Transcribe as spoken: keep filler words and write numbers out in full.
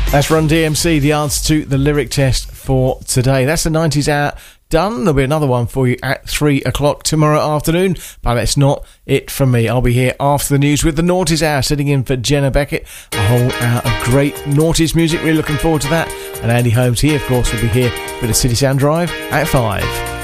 That's Run D M C, the answer to the lyric test for today. That's the nineties hour done. There'll be another one for you at three o'clock tomorrow afternoon, but that's not it from me. I'll be here after the news with the Noughties Hour, sitting in for Jenna Beckett. A whole hour of great Noughties music. Really looking forward to that. And Andy Holmes here, of course, will be here with the City Sound Drive at five.